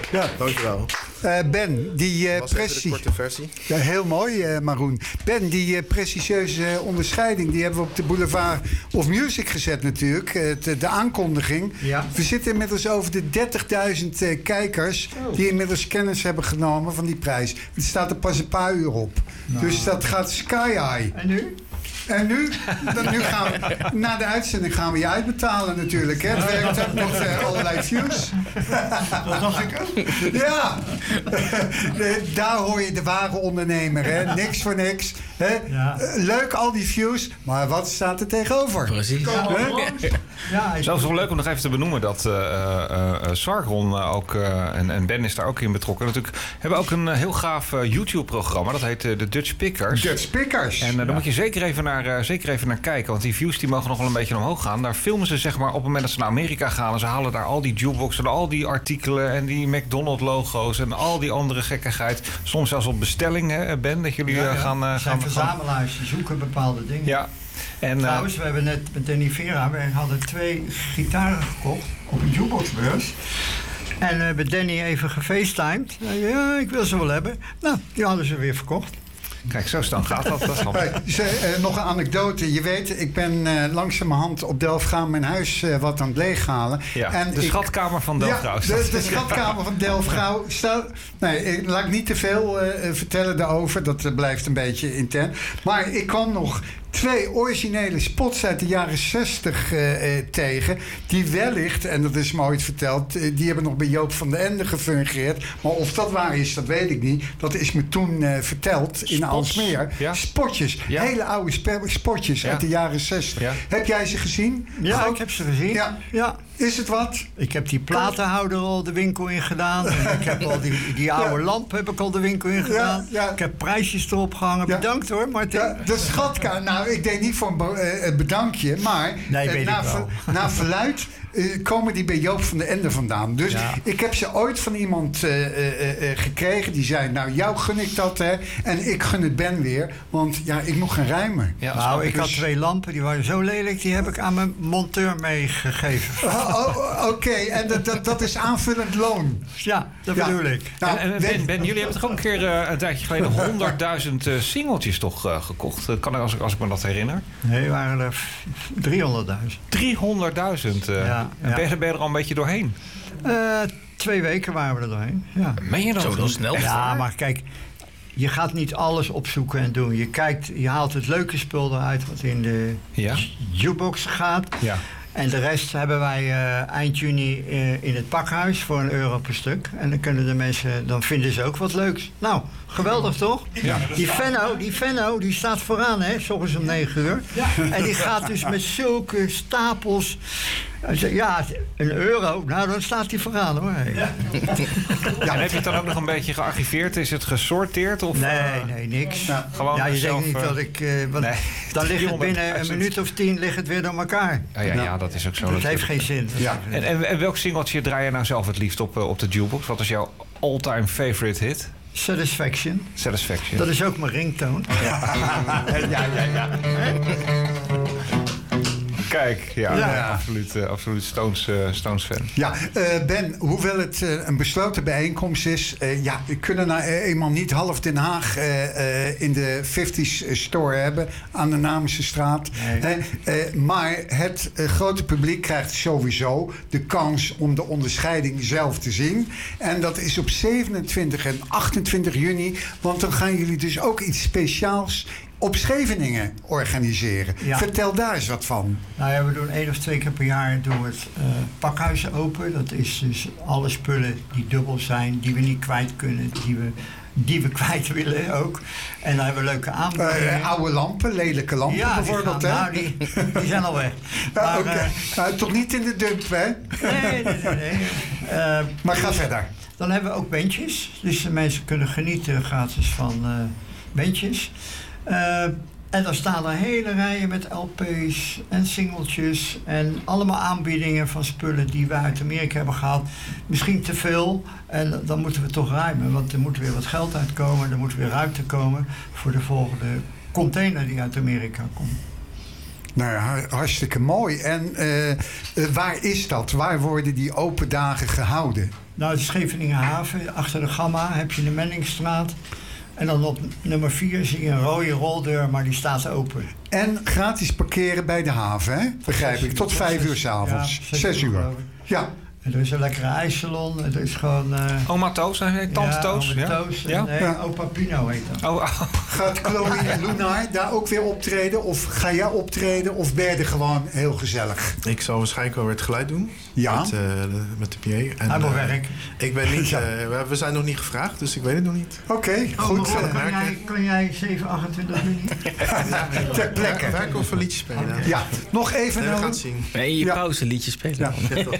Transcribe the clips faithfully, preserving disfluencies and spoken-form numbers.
Ja, dankjewel. Uh, Ben, die uh, was pressie... de korte versie. Ja, heel mooi, uh, Maroen. Ben, die uh, prestigieuze onderscheiding... die hebben we op de Boulevard of Music gezet natuurlijk. Uh, de, de aankondiging. Ja. We zitten inmiddels over de dertigduizend uh, kijkers... Oh. die inmiddels kennis hebben genomen van die prijs. Het staat er pas een paar uur op. Nou. Dus dat gaat sky high. En nu? En nu, dan, nu gaan we, na de uitzending gaan we je uitbetalen natuurlijk. Hè? Het werkt ook met uh, allerlei views. Dat dacht ik ook. Ja, daar hoor je de ware ondernemer. Hè? Niks voor niks. Hè? Ja. Leuk al die views, maar wat staat er tegenover? Precies. Ja. Ja, het is wel leuk om nog even te benoemen dat uh, uh, Sargon uh, ook, uh, en, en Ben is daar ook in betrokken. Natuurlijk hebben ook een uh, heel gaaf uh, YouTube-programma. Dat heet uh, de Dutch Pickers. Dutch Pickers. En uh, daar ja. moet je zeker even, naar, uh, zeker even naar kijken. Want die views die mogen nog wel een beetje omhoog gaan. Daar filmen ze zeg maar op het moment dat ze naar Amerika gaan. En ze halen daar al die jukeboxen, al die artikelen en die McDonald's-logo's en al die andere gekkigheid. Soms zelfs op bestelling, hè, Ben, dat jullie uh, ja, ja. gaan... Uh, zijn gaan verzamelaars, die zoeken bepaalde dingen. Ja. En, Trouwens, uh, we hebben net met Danny Vera, we hadden twee gitaren gekocht op een jukeboxbeurs. En we hebben Danny even gefacetimed. Ja, ik wil ze wel hebben. Nou, die hadden ze weer verkocht. Kijk, zo snel gaat dat. dat hey, ze, uh, nog een anekdote. Je weet, ik ben uh, langzamerhand op Delfgauw mijn huis uh, wat aan het leeghalen. Ja, en de ik, schatkamer van Delfgauw. Ja, de, de schatkamer van Delfgauw. Stel, nee, ik, laat ik niet te veel uh, vertellen daarover. Dat uh, blijft een beetje intern. Maar ik kwam nog twee originele spots uit de jaren zestig uh, uh, tegen. Die wellicht, en dat is me ooit verteld... Uh, die hebben nog bij Joop van den Ende gefungeerd. Maar of dat waar is, dat weet ik niet. Dat is me toen uh, verteld in Aalsmeer. Ja? Spotjes. Ja? Hele oude spe- spotjes ja. uit de jaren zestig. Ja. Heb jij ze gezien? Ja, Groot? Ik heb ze gezien. Ja. ja. Is het wat? Ik heb die platenhouder al de winkel in gedaan. En ik heb al die, die oude ja. lamp heb ik al de winkel in gedaan. Ja, ja. Ik heb prijsjes erop gehangen. Ja. Bedankt hoor, Martin. Ja, de schatkamer. Nou, ik deed niet voor een be- uh, bedankje. Maar nee, weet uh, na, ik wel. ver, na verluid uh, komen die bij Joop van den Ende vandaan. Dus ja. ik heb ze ooit van iemand uh, uh, uh, gekregen. Die zei, nou jou gun ik dat hè. En ik gun het Ben weer. Want ja, ik moet gaan ruimen. Ja, nou, ik dus... had twee lampen. Die waren zo lelijk. Die heb ik aan mijn monteur meegegeven. Oh, oh, Oké, okay. En dat, dat, dat is aanvullend loon. Ja, dat ja. bedoel ik. Nou, en, en ben, ben, jullie hebben toch ook een keer uh, een tijdje geleden honderdduizend uh, singeltjes toch uh, gekocht? Uh, kan ik, als, ik, als ik me dat herinner? Nee, waren er driehonderdduizend. driehonderdduizend? Uh, ja, en ja. Ben, je, ben je er al een beetje doorheen? Uh, twee weken waren we er doorheen, ja. Meen je dat? Zo wel snel? Ja, maar kijk... Je gaat niet alles opzoeken en doen. Je kijkt, je haalt het leuke spul eruit wat in de ja? jukebox gaat. Ja. En de rest hebben wij uh, eind juni uh, in het pakhuis voor een euro per stuk. En dan kunnen de mensen, dan vinden ze ook wat leuks. Nou, geweldig toch? Ja. Die Venno, die Venno, die staat vooraan, hè, 's ochtends om negen uur. Ja. En die gaat dus met zulke stapels. Ja, een euro, nou dan staat hij vooraan hoor. Ja. Ja, en heb je het dan ook nog een beetje gearchiveerd? Is het gesorteerd? Of, nee, uh, nee, niks. Nou, gewoon ja, je zelf, denkt niet dat ik... Uh, want nee. Dan ligt het binnen een minuut of tien ligt het weer door elkaar. Oh, ja, ja, dat is ook zo. Dat heeft geen zin. Ja. En, en, en welk singeltje draai je nou zelf het liefst op, op de jukebox? Wat is jouw all-time favorite hit? Satisfaction. Satisfaction. Dat is ook mijn ringtoon. Ja, ja, ja. ja. Kijk, ja, ja. ja absoluut, uh, absoluut Stones, uh, Stones fan. Ja, uh, Ben, hoewel het uh, een besloten bijeenkomst is... Uh, ja, we kunnen nou eenmaal niet half Den Haag uh, uh, in de vijftiger store hebben... aan de Naamse straat. Nee. Uh, uh, maar het uh, grote publiek krijgt sowieso de kans om de onderscheiding zelf te zien. En dat is op zevenentwintig en achtentwintig juni. Want dan gaan jullie dus ook iets speciaals... op Scheveningen organiseren. Ja. Vertel daar eens wat van. Nou ja, we doen één of twee keer per jaar doen we het uh, pakhuis open. Dat is dus alle spullen die dubbel zijn, die we niet kwijt kunnen, die we, die we kwijt willen ook. En dan hebben we leuke aanbiedingen. Uh, oude lampen, lelijke lampen ja, bijvoorbeeld. Die, gaan, hè? nou, die, die zijn al weg. Maar, maar, okay. uh, nou, toch niet in de dump, hè? Nee, nee, nee. nee. Uh, maar ga dus, verder. Dan hebben we ook bandjes. Dus de mensen kunnen genieten gratis van uh, bandjes. Uh, en dan staan er hele rijen met L P's en singeltjes en allemaal aanbiedingen van spullen die we uit Amerika hebben gehaald. Misschien te veel en dan moeten we toch ruimen, want er moet weer wat geld uitkomen, er moet weer ruimte komen voor de volgende container die uit Amerika komt. Nou ja, hartstikke mooi. En uh, uh, waar is dat? Waar worden die open dagen gehouden? Nou, de Scheveningenhaven, achter de Gamma heb je de Menningstraat. En dan op nummer vier zie je een rode roldeur, maar die staat open. En gratis parkeren bij de haven, hè? Begrijp ik. Tot vijf uur 's avonds. Ja, zes uur. Ja. En er is een lekkere ijssalon. Het is gewoon... Uh, Oma Toos, nee, Tante ja, Toos. Oma Ja, Toos. ja? Nee, ja. Opa Pino heet dat. Oh, oh. Gaat Chloe en Lunar daar ook weer optreden? Of ga jij optreden? Of ben je er gewoon heel gezellig? Ik zal waarschijnlijk wel weer het geluid doen. Ja. Met, uh, de, met de P A. Hij moet uh, werk. Ik ben niet... Ja. Uh, we, we zijn nog niet gevraagd, dus ik weet het nog niet. Oké, okay, Oh, goed. Ron, Uh, kan, jij, kan jij zeven achentwintig minuten? ter plekke. Werken of een liedje spelen? Okay. Ja, nog even Nee, we gaan een, het zien. Nee, in je Ja. pauze liedjes spelen. Ja.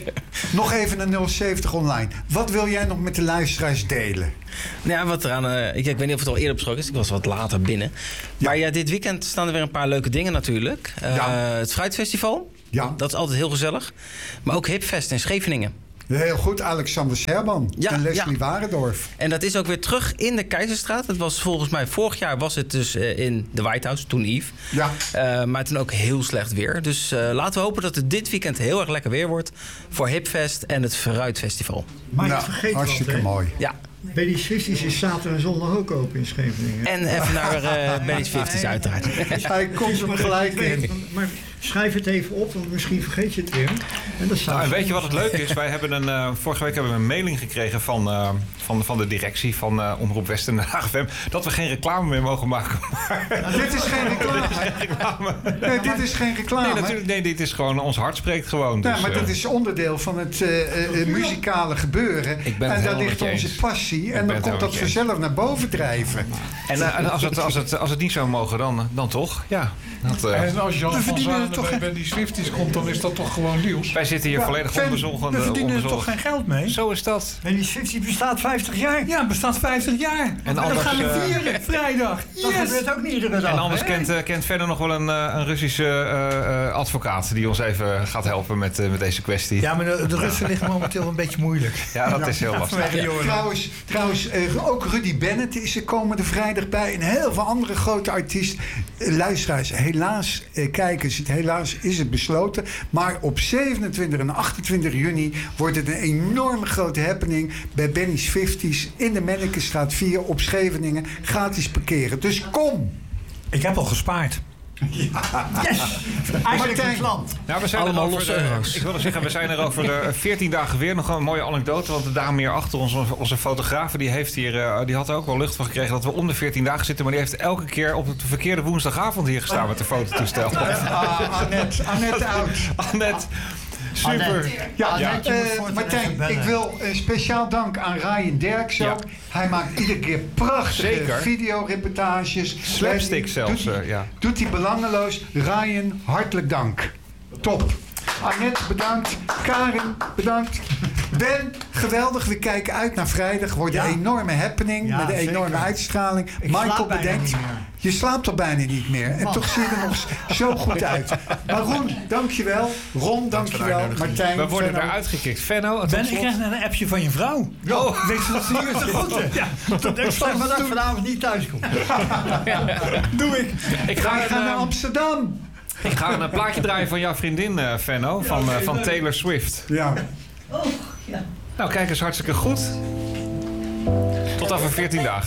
nog even een nul zeventig online. Wat wil jij nog met de luisteraars delen? Nou ja, wat eraan, uh, ik, ik weet niet of het al eerder besproken is. Ik was wat later binnen. Ja. Maar ja, dit weekend staan er weer een paar leuke dingen natuurlijk. Uh, Ja. Het Fruitfestival. Ja. Dat is altijd heel gezellig. Maar ook Hipfest in Scheveningen. Heel goed, Alexander Scherban Ja, en Leslie ja. Warendorf. En dat is ook weer terug in de Keizerstraat. Het was volgens mij vorig jaar was het dus uh, in de White House, toen Yves. Ja. Uh, maar toen ook heel slecht weer. Dus uh, laten we hopen dat het dit weekend heel erg lekker weer wordt. Voor Hipfest en het Fruitfestival. Maar Nou, ik vergeet hartstikke wat, hè. mooi. Ja. Benny's Fifties is zaterdag en zondag ook open in Scheveningen. En even naar uh, Benny's Fifties uiteraard. Hij komt er gelijk in. Maar schrijf het even op, want misschien vergeet je het weer. En dat staat Nou, en weet je wat het leuke is? Wij hebben een, uh, vorige week hebben we een mailing gekregen van, uh, van, van de directie van uh, Omroep West en de Haag F M... dat we geen reclame meer mogen maken. Nou, dit is geen reclame. Nee, dit is geen reclame. Nee, natuurlijk, nee, dit is gewoon, ons hart spreekt gewoon. Dus, Ja, maar uh, dit is onderdeel van het uh, uh, muzikale gebeuren. Ik ben het en daar helemaal ligt met je onze eens. passie. Ik En ben dan het komt dat helemaal met je vanzelf naar boven drijven. En, uh, en als, het, als, het, als het niet zou mogen, dan, dan toch? Ja. Dat, uh, En als Jan We van verdienen Zanen toch bij geen- Benny's Fifties komt, dan is dat toch gewoon nieuws? wij zitten hier Ja, volledig Fan, onbezolgen. We verdienen er toch onbezolgd. geen geld mee? Zo is dat. Benny's Fifties bestaat vijftig jaar. Ja, het bestaat vijftig jaar. En En, dat anders, gaan we uh, vieren, vrijdag. Dat Yes! gebeurt ook niet iedere dag. En anders hè? kent, uh, kent verder nog wel een, uh, een Russische uh, uh, advocaat die ons even gaat helpen met, uh, met deze kwestie. Ja, Ja, maar de, de Russen liggen momenteel een beetje moeilijk. dat is heel lastig. Vanwege de oorlog. Trouwens, trouwens uh, ook Rudy Bennett is er komende vrijdag bij. En heel veel andere grote artiesten. Uh, luisteraars, helaas, uh, kijkers, het, helaas is het besloten. Maar op zevenentwintig en achtentwintig juni wordt het een enorme grote happening bij Benny's Fifties in de Mennekenstraat vier op Scheveningen. Gratis parkeren. Dus kom! Ik heb al gespaard. Eigenlijk een klant. Nou, we zijn Allemaal er over, losse uh, euro's. ik wilde zeggen, we zijn er over uh, veertien dagen weer. Nog een mooie anekdote, want de dame hier achter ons, onze, onze fotograaf, die, heeft hier, uh, die had er ook wel lucht van gekregen dat we om de veertien dagen zitten. Maar die heeft elke keer op het verkeerde woensdagavond hier gestaan met de fototoestel. Ah, Annette, Annette Oud. Annette, super. Annette. Ja, Annette, je moet eh, voortaan Martijn, even bellen. ik wil een speciaal dank aan Ryan Derks Ja. ook. Hij maakt iedere keer prachtige Zeker. videoreportages. Slapstick Doet zelfs, hij- uh, ja. Doet hij belangeloos. Ryan, hartelijk dank. Top. Annette, bedankt. Karin, bedankt. Ben, geweldig. We kijken uit naar vrijdag. Wordt een Ja. enorme happening Ja, met een zeker. enorme uitstraling. Ik Michael slaap bijna bedenkt. niet meer. Je slaapt al bijna niet meer. En Man. toch zie je er nog zo goed uit. Maar Roen, dankjewel. Ron, dankjewel. Martijn, We worden Venno. daar uitgekikt. Venno, tot Ben, ik slot. krijg een appje van je vrouw. Oh. Weet ze dat ze hier is de groeten? Ja, Ik sta vandaag vanavond niet thuis kom. doe ik. Ik ga, Wij gaan een, naar uh, Amsterdam. ik ga een uh, plaatje draaien van jouw vriendin, uh, Venno, van, uh, van Taylor Swift. Ja. Nou, kijk eens, hartstikke goed. Tot over veertien dagen.